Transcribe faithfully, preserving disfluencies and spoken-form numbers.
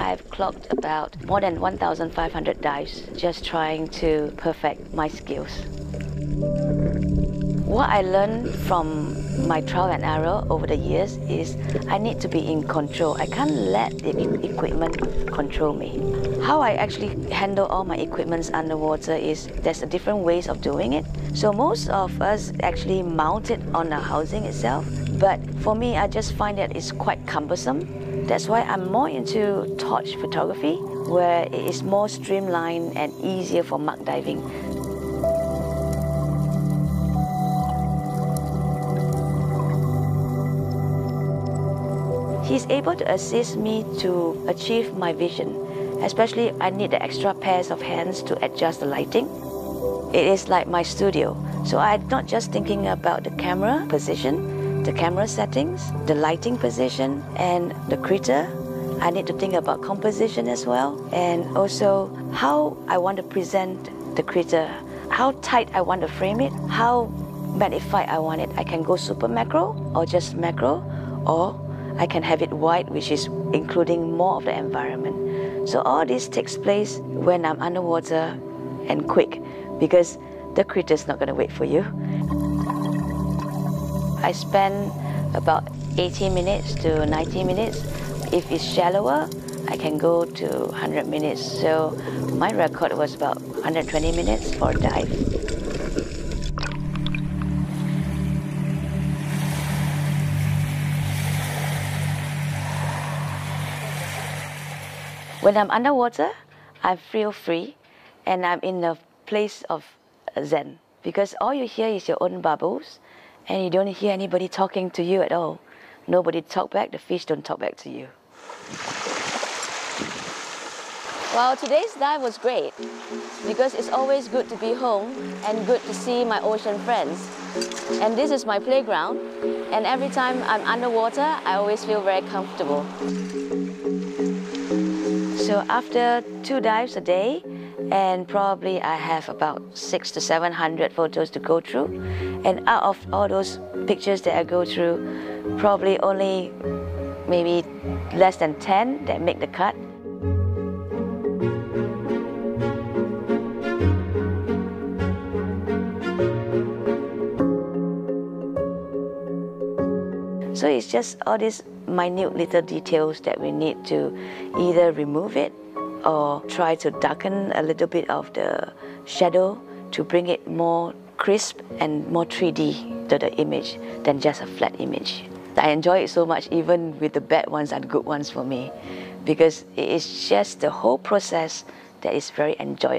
I've clocked about more than one thousand five hundred dives just trying to perfect my skills. What I learned from my trial and error over the years is I need to be in control. I can't let the equipment control me. How I actually handle all my equipments underwater is there's a different ways of doing it. So most of us actually mount it on the housing itself, but for me, I just find that it's quite cumbersome. That's why I'm more into torch photography, where it is more streamlined and easier for muck diving. He's able to assist me to achieve my vision. Especially, I need the extra pairs of hands to adjust the lighting. It is like my studio. So I'm not just thinking about the camera position, the camera settings, the lighting position, and the critter. I need to think about composition as well, and also how I want to present the critter, how tight I want to frame it, how magnified I want it. I can go super macro or just macro, or I can have it wide, which is including more of the environment. So all this takes place when I'm underwater and quick, because the critter's not going to wait for you. I spend about eighty minutes to ninety minutes. If it's shallower, I can go to one hundred minutes. So my record was about one hundred twenty minutes for a dive. When I'm underwater, I feel free and I'm in a place of zen, because all you hear is your own bubbles and you don't hear anybody talking to you at all. Nobody talk back, the fish don't talk back to you. Well, today's dive was great because it's always good to be home and good to see my ocean friends. And this is my playground, and every time I'm underwater, I always feel very comfortable. So after two dives a day, and probably I have about six to seven hundred photos to go through. And out of all those pictures that I go through, probably only maybe less than ten that make the cut. So it's just all these minute little details that we need to either remove it or try to darken a little bit of the shadow to bring it more crisp and more three D to the image than just a flat image. I enjoy it so much, even with the bad ones and good ones for me, because it is just the whole process that is very enjoyable.